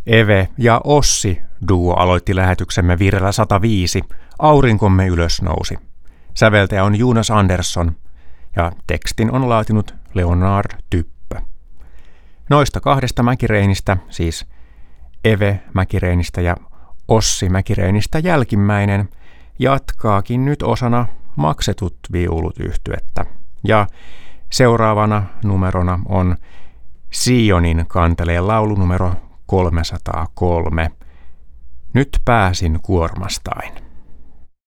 Eve ja Ossi duo aloitti lähetyksemme virrellä 105, Aurinkomme ylös nousi. Säveltäjä on Jonas Andersson ja tekstin on laatinut Leonard Typpö. Noista kahdesta Mäkireinistä, siis Eve Mäkireinistä ja Ossi Mäkireinistä jälkimmäinen, jatkaakin nyt osana Maksetut viulut -yhtyettä. Ja seuraavana numerona on Sionin kanteleen laulu numero 303. Nyt pääsin kuormastain.